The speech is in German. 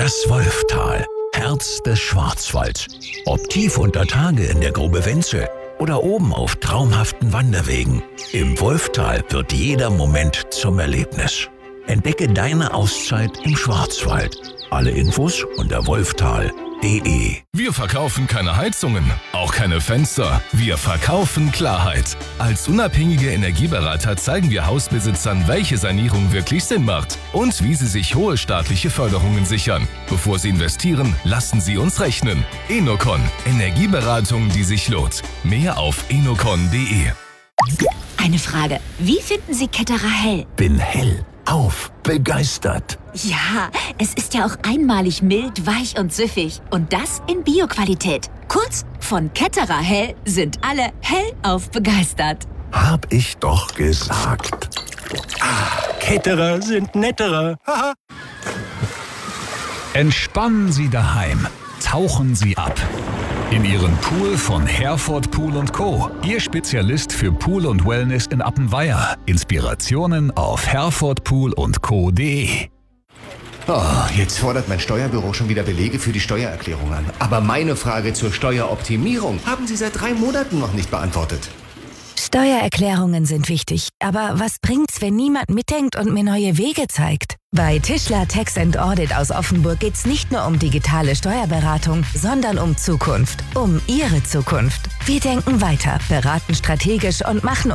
Das Wolftal, Herz des Schwarzwalds. Ob tief unter Tage in der Grube Wenzel oder oben auf traumhaften Wanderwegen. Im Wolftal wird jeder Moment zum Erlebnis. Entdecke deine Auszeit im Schwarzwald. Alle Infos unter wolftal.de. Wir verkaufen keine Heizungen, auch keine Fenster. Wir verkaufen Klarheit. Als unabhängige Energieberater zeigen wir Hausbesitzern, welche Sanierung wirklich Sinn macht und wie sie sich hohe staatliche Förderungen sichern. Bevor sie investieren, lassen sie uns rechnen. Enocon. Energieberatung, die sich lohnt. Mehr auf enocon.de. Eine Frage. Wie finden Sie Ketterer Hell? Bin hellauf begeistert. Ja, es ist ja auch einmalig mild, weich und süffig. Und das in Bio-Qualität. Kurz, von Ketterer Hell sind alle hellauf begeistert. Hab ich doch gesagt. Ketterer sind netterer. Haha. Entspannen Sie daheim. Tauchen Sie ab. In Ihren Pool von Herford Pool & Co. Ihr Spezialist für Pool und Wellness in Appenweier. Inspirationen auf herfordpoolundco.de. Oh, jetzt fordert mein Steuerbüro schon wieder Belege für die Steuererklärung an. Aber meine Frage zur Steueroptimierung haben Sie seit 3 Monaten noch nicht beantwortet. Steuererklärungen sind wichtig, aber was bringt's, wenn niemand mitdenkt und mir neue Wege zeigt? Bei Tischler Tax & Audit aus Offenburg geht's nicht nur um digitale Steuerberatung, sondern um Zukunft. Um Ihre Zukunft. Wir denken weiter, beraten strategisch und machen